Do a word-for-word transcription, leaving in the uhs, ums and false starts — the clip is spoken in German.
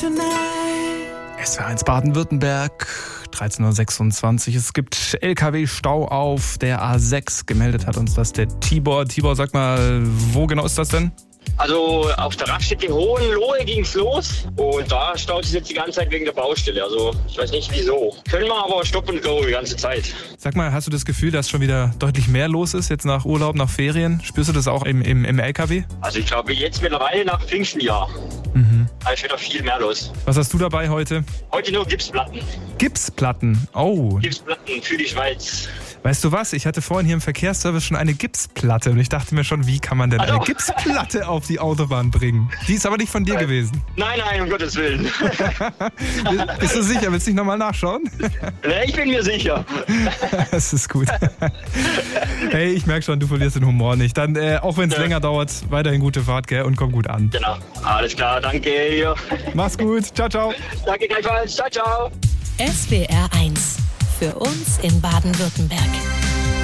S W R eins Baden-Württemberg, dreizehn Uhr sechsundzwanzig. Es gibt L K W-Stau auf der A sechs. Gemeldet hat uns das der Tibor. Tibor, sag mal, wo genau ist das denn? Also auf der Raststätte Hohenlohe ging's los und da staut es jetzt die ganze Zeit wegen der Baustelle. Also ich weiß nicht wieso. Können wir aber Stopp und Go die ganze Zeit. Sag mal, hast du das Gefühl, dass schon wieder deutlich mehr los ist, jetzt nach Urlaub, nach Ferien? Spürst du das auch im, im, im L K W? Also ich glaube jetzt mittlerweile nach Pfingstenjahr. Mhm. Da ist wieder viel mehr los. Was hast du dabei heute? Heute nur Gipsplatten. Gipsplatten? Oh. Gipsplatten für die Schweiz. Weißt du was? Ich hatte vorhin hier im Verkehrsservice schon eine Gipsplatte und ich dachte mir schon, wie kann man denn also. eine Gipsplatte auf die Autobahn bringen? Die ist aber nicht von dir nein. gewesen. Nein, nein, um Gottes Willen. Bist du sicher? Willst du nicht nochmal nachschauen? Nee, ich bin mir sicher. Das ist gut. Hey, ich merke schon, du verlierst den Humor nicht. Dann, äh, auch wenn es ja. länger dauert, weiterhin gute Fahrt, gell? Und komm gut an. Genau. Alles klar, danke. Mach's gut. Ciao, ciao. Danke gleichfalls. Ciao, ciao. S W R eins. Für uns in Baden-Württemberg.